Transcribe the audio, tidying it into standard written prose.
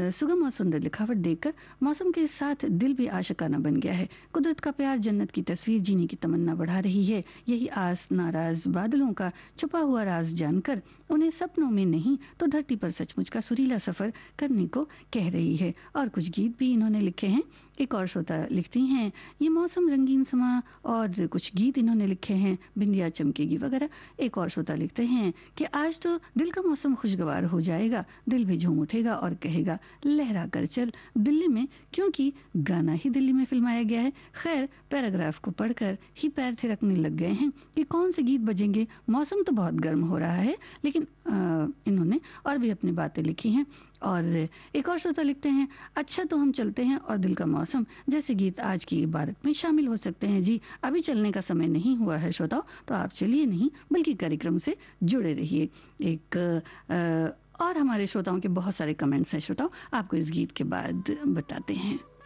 सुगम और सुंदर लिखावट देखकर मौसम के साथ दिल भी आशिकाना बन गया है। कुदरत का प्यार जन्नत की तस्वीर जीने की तमन्ना बढ़ा रही है। यही आस नाराज बादलों का छुपा हुआ राज जानकर उन्हें सपनों में नहीं तो धरती पर सचमुच का सुरीला सफर करने को कह रही है। और कुछ गीत भी इन्होंने लिखे हैं। एक और श्रोता लिखती हैं, ये मौसम रंगीन समा, और कुछ गीत इन्होंने लिखे हैं, बिंदिया चमकेगी वगैरह। एक और श्रोता लिखते हैं कि आज तो दिल का मौसम खुशगवार हो जाएगा, दिल भी झूम उठेगा और कहेगा लहरा कर चल दिल्ली में, क्योंकि गाना ही दिल्ली में फिल्माया गया है। खैर, पैराग्राफ को पढ़कर ही पैर थिरकने लग गए हैं कि कौन से गीत बजेंगे। मौसम तो बहुत गर्म हो रहा है, लेकिन इन्होंने और भी अपनी बातें लिखी हैं। और एक और श्रोता लिखते हैं, अच्छा तो हम चलते हैं और दिल का मौसम जैसे गीत आज की इबारत में शामिल हो सकते हैं। जी, अभी चलने का समय नहीं हुआ है श्रोताओं, तो आप चलिए नहीं बल्कि कार्यक्रम से जुड़े रहिए। और हमारे श्रोताओं के बहुत सारे कमेंट्स हैं श्रोताओं, आपको इस गीत के बाद बताते हैं।